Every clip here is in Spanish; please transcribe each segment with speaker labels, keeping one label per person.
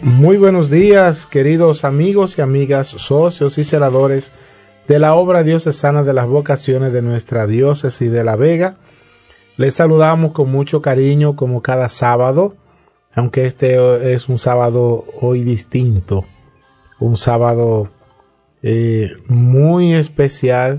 Speaker 1: Muy buenos días, queridos amigos y amigas, socios y celadores de la obra diocesana de las vocaciones de nuestra diócesis de La Vega. Les saludamos con mucho cariño como cada sábado, aunque este es un sábado hoy distinto, un sábado muy especial,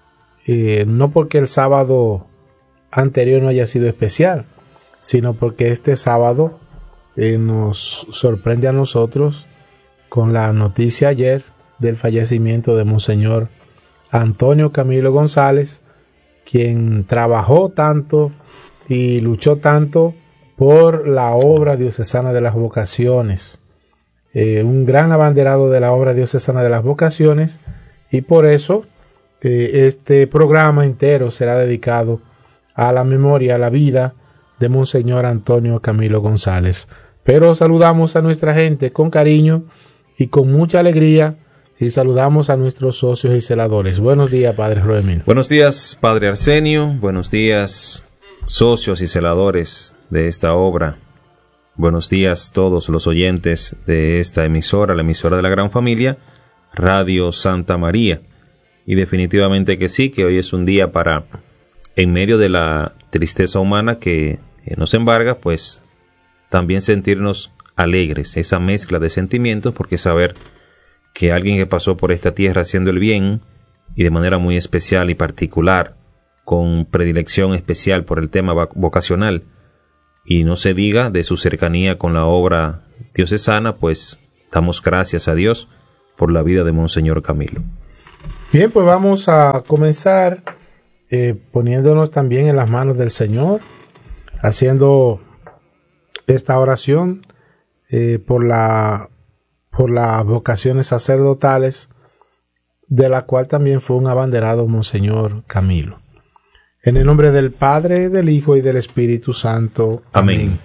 Speaker 1: no porque el sábado anterior no haya sido especial, sino porque este sábado nos sorprende a nosotros con la noticia ayer del fallecimiento de Monseñor Antonio Camilo González, quien trabajó tanto y luchó tanto por la obra diocesana de las vocaciones, un gran abanderado de la obra diocesana de las vocaciones, y por eso este programa entero será dedicado a la memoria, a la vida de Monseñor Antonio Camilo González. Pero saludamos a nuestra gente con cariño y con mucha alegría, y saludamos a nuestros socios y celadores. Buenos días, Padre Roemín.
Speaker 2: Buenos días, Padre Arsenio. Buenos días, socios y celadores de esta obra. Buenos días todos los oyentes de esta emisora, la emisora de la gran familia, Radio Santa María. Y definitivamente que sí, que hoy es un día para, en medio de la tristeza humana que nos embarga, pues también sentirnos alegres, esa mezcla de sentimientos, porque saber que alguien que pasó por esta tierra haciendo el bien y de manera muy especial y particular, con predilección especial por el tema vocacional, y no se diga de su cercanía con la obra diocesana, pues damos gracias a Dios por la vida de Monseñor Camilo.
Speaker 1: Bien, pues vamos a comenzar poniéndonos también en las manos del Señor, haciendo esta oración por las vocaciones sacerdotales, de la cual también fue un abanderado Monseñor Camilo. En el nombre del Padre, del Hijo y del Espíritu Santo. Amén.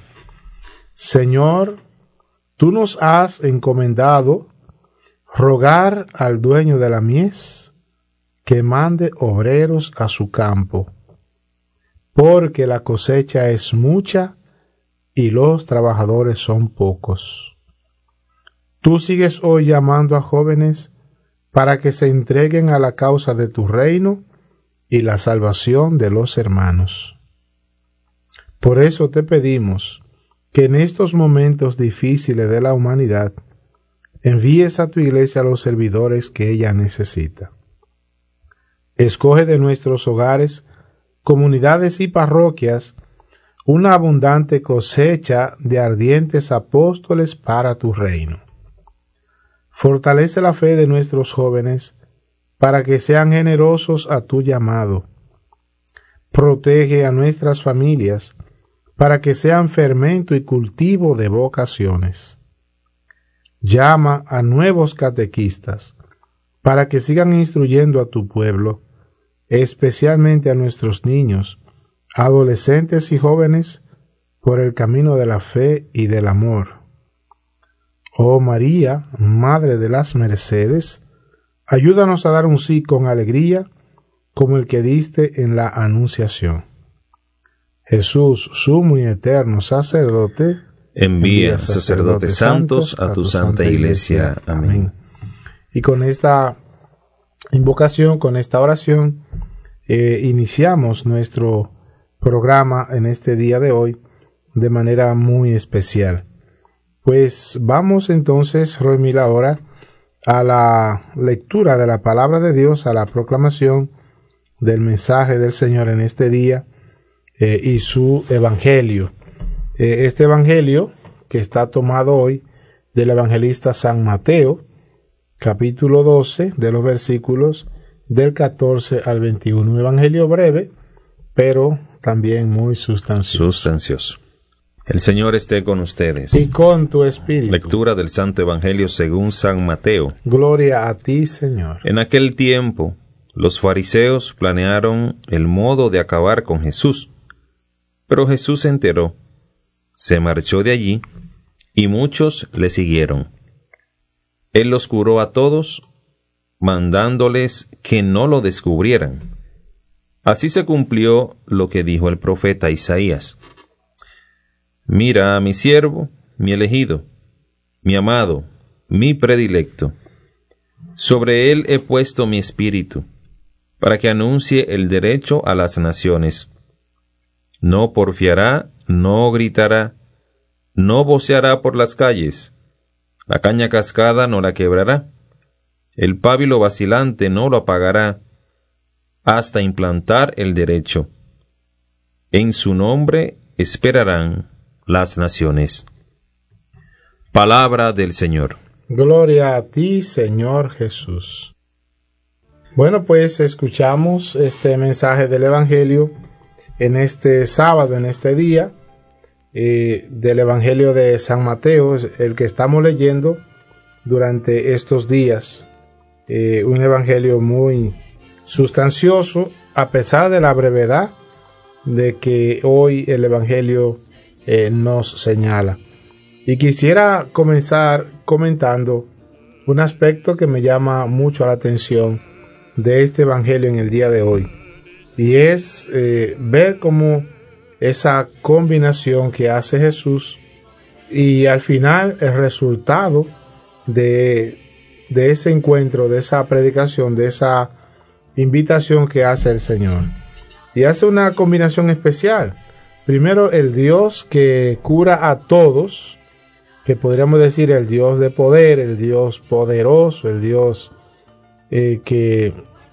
Speaker 1: Señor, tú nos has encomendado rogar al dueño de la mies que mande obreros a su campo, porque la cosecha es mucha y los trabajadores son pocos. Tú sigues hoy llamando a jóvenes para que se entreguen a la causa de tu reino y la salvación de los hermanos. Por eso te pedimos que en estos momentos difíciles de la humanidad envíes a tu iglesia a los servidores que ella necesita. Escoge de nuestros hogares, comunidades y parroquias una abundante cosecha de ardientes apóstoles para tu reino. Fortalece la fe de nuestros jóvenes para que sean generosos a tu llamado. Protege a nuestras familias para que sean fermento y cultivo de vocaciones. Llama a nuevos catequistas para que sigan instruyendo a tu pueblo, especialmente a nuestros niños, adolescentes y jóvenes, por el camino de la fe y del amor. Oh María, Madre de las Mercedes, ayúdanos a dar un sí con alegría, como el que diste en la Anunciación. Jesús, sumo y eterno sacerdote,
Speaker 2: envía sacerdotes santos a tu santa iglesia. Amén.
Speaker 1: Y con esta invocación, con esta oración, iniciamos nuestro programa en este día de hoy de manera muy especial. Pues vamos entonces, Roemil, ahora a la lectura de la palabra de Dios, a la proclamación del mensaje del Señor en este día y su evangelio. Este evangelio que está tomado hoy del evangelista San Mateo, capítulo 12, de los versículos del 14 al 21. Un evangelio breve, pero también muy sustancioso.
Speaker 2: El Señor esté con ustedes.
Speaker 1: Y con tu espíritu.
Speaker 2: Lectura del Santo Evangelio según San Mateo.
Speaker 1: Gloria a ti, Señor.
Speaker 2: En aquel tiempo, los fariseos planearon el modo de acabar con Jesús. Pero Jesús se enteró, se marchó de allí, y muchos le siguieron. Él los curó a todos, mandándoles que no lo descubrieran. Así se cumplió lo que dijo el profeta Isaías. Mira a mi siervo, mi elegido, mi amado, mi predilecto. Sobre él he puesto mi espíritu, para que anuncie el derecho a las naciones. No porfiará, no gritará, no voceará por las calles. La caña cascada no la quebrará. El pábilo vacilante no lo apagará, hasta implantar el derecho. En su nombre esperarán las naciones. Palabra del Señor.
Speaker 1: Gloria a ti, Señor Jesús. Bueno, pues escuchamos este mensaje del Evangelio en este sábado, en este día, del Evangelio de San Mateo, el que estamos leyendo durante estos días. Un Evangelio muy sustancioso, a pesar de la brevedad de que hoy el Evangelio nos señala. Y quisiera comenzar comentando un aspecto que me llama mucho la atención de este Evangelio en el día de hoy, y es ver cómo esa combinación que hace Jesús y al final el resultado de ese encuentro, de esa predicación, de esa invitación que hace el Señor. Y hace una combinación especial. Primero, el Dios que cura a todos, que podríamos decir el Dios de poder, el Dios poderoso, el Dios que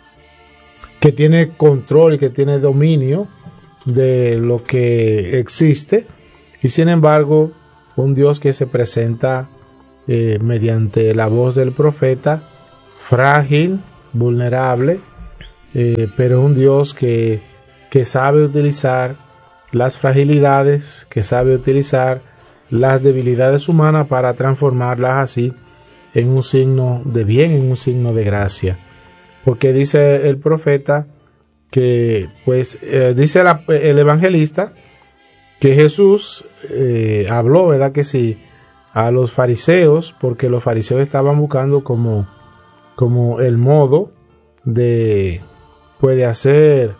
Speaker 1: tiene control y que tiene dominio de lo que existe, y sin embargo un Dios que se presenta mediante la voz del profeta, frágil, vulnerable, pero un Dios que sabe utilizar las fragilidades, que sabe utilizar las debilidades humanas para transformarlas así en un signo de bien, en un signo de gracia. Porque dice el profeta que, dice el evangelista, que Jesús habló, ¿verdad que sí?, a los fariseos, porque los fariseos estaban buscando como el modo de hacer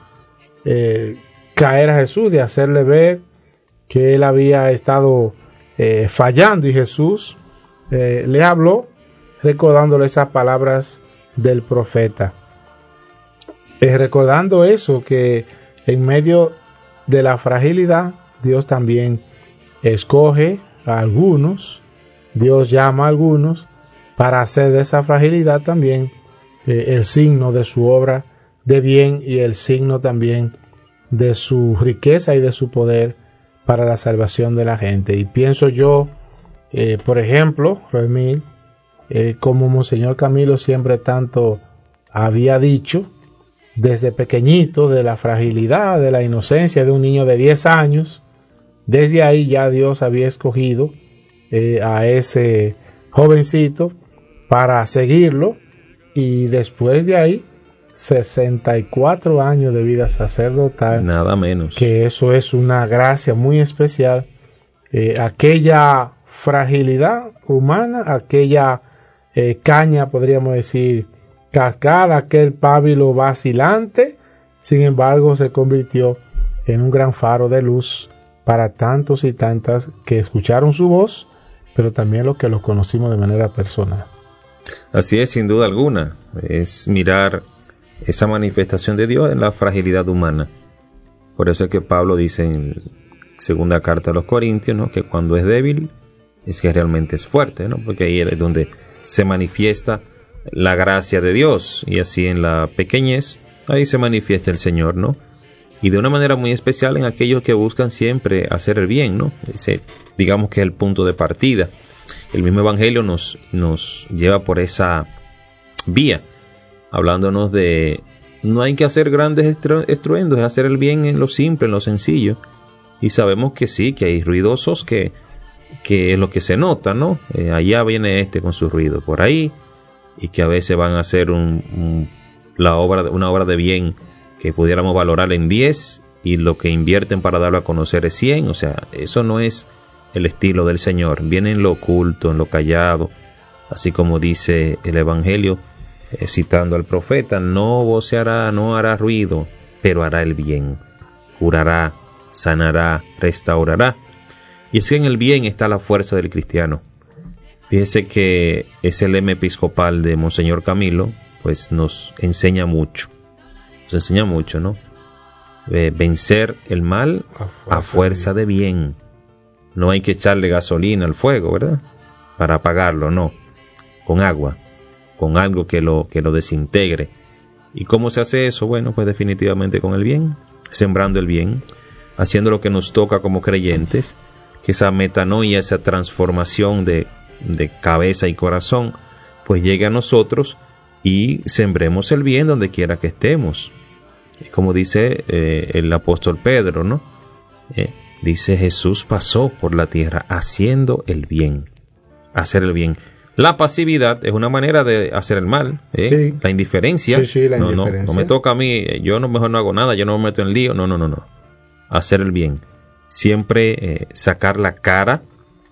Speaker 1: caer a Jesús, de hacerle ver que él había estado fallando, y Jesús le habló recordándole esas palabras del profeta, recordando eso, que en medio de la fragilidad Dios también escoge a algunos, Dios llama a algunos para hacer de esa fragilidad también el signo de su obra de bien y el signo también de su riqueza y de su poder para la salvación de la gente. Y pienso yo, por ejemplo, Remil, como Monseñor Camilo siempre tanto había dicho, desde pequeñito, de la fragilidad, de la inocencia de un niño de 10 años, desde ahí ya Dios había escogido a ese jovencito para seguirlo, y después de ahí 64 años de vida sacerdotal,
Speaker 2: nada menos,
Speaker 1: que eso es una gracia muy especial. Aquella fragilidad humana, aquella caña, podríamos decir, cascada, aquel pábilo vacilante, sin embargo se convirtió en un gran faro de luz para tantos y tantas que escucharon su voz, pero también los que los conocimos de manera personal.
Speaker 2: Así es, sin duda alguna, es mirar esa manifestación de Dios en la fragilidad humana. Por eso es que Pablo dice en segunda carta a los Corintios, ¿no?, que cuando es débil es que realmente es fuerte, ¿no?, porque ahí es donde se manifiesta la gracia de Dios, y así en la pequeñez ahí se manifiesta el Señor, ¿no?, y de una manera muy especial en aquellos que buscan siempre hacer el bien, ¿no? Digamos que es el punto de partida. El mismo Evangelio nos lleva por esa vía, hablándonos de no hay que hacer grandes estruendos, es hacer el bien en lo simple, en lo sencillo. Y sabemos que sí, que hay ruidosos que es lo que se nota, ¿no? Allá viene con su ruido por ahí, y que a veces van a hacer una obra de bien que pudiéramos valorar en 10, y lo que invierten para darlo a conocer es 100. O sea, eso no es el estilo del Señor. Viene en lo oculto, en lo callado, así como dice el Evangelio, citando al profeta: no voceará, no hará ruido, pero hará el bien, curará, sanará, restaurará. Y es que en el bien está la fuerza del cristiano. Fíjese que ese lema episcopal de Monseñor Camilo, pues nos enseña mucho. Nos enseña mucho, ¿no? Vencer el mal a fuerza de bien. No hay que echarle gasolina al fuego, ¿verdad? Para apagarlo, no. Con agua, con algo que lo desintegre. ¿Y cómo se hace eso? Bueno, pues definitivamente con el bien, sembrando el bien, haciendo lo que nos toca como creyentes, que esa metanoia, esa transformación de cabeza y corazón, pues llegue a nosotros y sembremos el bien donde quiera que estemos. Como dice el apóstol Pedro, ¿no? Dice, Jesús pasó por la tierra haciendo el bien, hacer el bien. La pasividad es una manera de hacer el mal, sí. La indiferencia,
Speaker 1: sí, la indiferencia.
Speaker 2: No me toca a mí, yo mejor no hago nada, yo no me meto en lío, no. Hacer el bien, siempre sacar la cara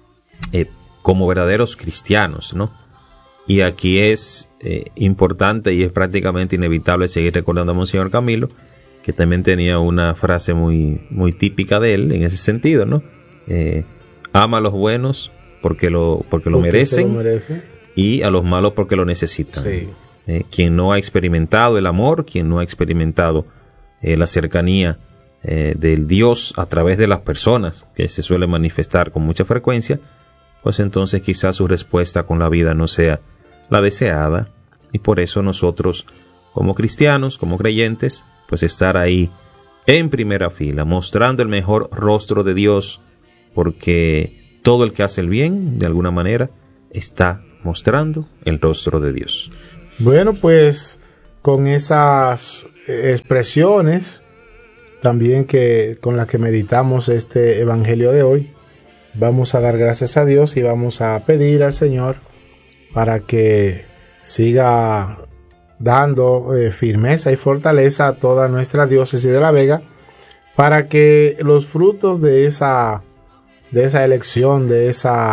Speaker 2: como verdaderos cristianos, ¿no? Y aquí es importante y es prácticamente inevitable seguir recordando a Monseñor Camilo, que también tenía una frase muy, muy típica de él en ese sentido, ¿no? Ama a los buenos porque lo merecen, y a los malos porque lo necesitan.
Speaker 1: Sí.
Speaker 2: Quien no ha experimentado el amor, quien no ha experimentado la cercanía del Dios a través de las personas, que se suele manifestar con mucha frecuencia, pues entonces quizás su respuesta con la vida no sea la deseada, y por eso nosotros como cristianos, como creyentes, pues estar ahí en primera fila, mostrando el mejor rostro de Dios, porque todo el que hace el bien, de alguna manera, está mostrando el rostro de Dios.
Speaker 1: Bueno, pues con esas expresiones también con las que meditamos este evangelio de hoy, vamos a dar gracias a Dios y vamos a pedir al Señor para que siga dando firmeza y fortaleza a toda nuestra diócesis de La Vega, para que los frutos de esa elección, de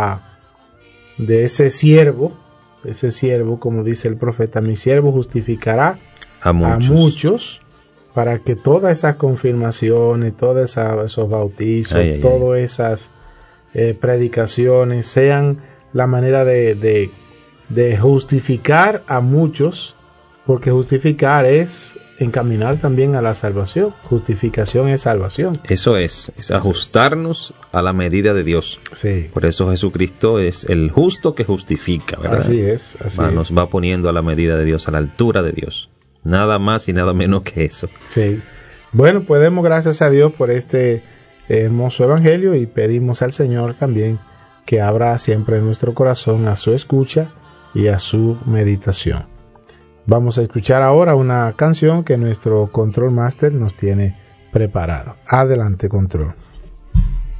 Speaker 1: ese siervo, como dice el profeta, mi siervo justificará a muchos, para que todas esas confirmaciones, todos esos bautizos, todas esas predicaciones sean la manera de justificar a muchos, porque justificar es encaminar también a la salvación. Justificación es salvación.
Speaker 2: Eso es ajustarnos a la medida de Dios.
Speaker 1: Sí.
Speaker 2: Por eso Jesucristo es el justo que justifica, ¿verdad?
Speaker 1: Así es.
Speaker 2: Nos va poniendo a la medida de Dios, a la altura de Dios. Nada más y nada menos que eso.
Speaker 1: Sí. Bueno, pues demos gracias a Dios por este hermoso evangelio y pedimos al Señor también que abra siempre nuestro corazón a su escucha y a su meditación. Vamos a escuchar ahora una canción que nuestro Control Master nos tiene preparado. Adelante, Control.